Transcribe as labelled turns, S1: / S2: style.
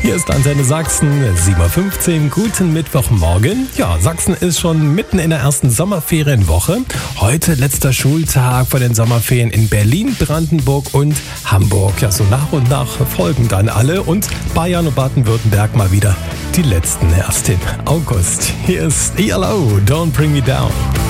S1: Hier ist Antenne Sachsen, 7.15 Uhr. Guten Mittwochmorgen. Ja, Sachsen ist schon mitten in der ersten Sommerferienwoche. Heute letzter Schultag vor den Sommerferien in Berlin, Brandenburg und Hamburg. Ja, so nach und nach folgen dann alle und Bayern und Baden-Württemberg mal wieder die letzten erst im August. Hier ist ELO, Don't Bring Me Down.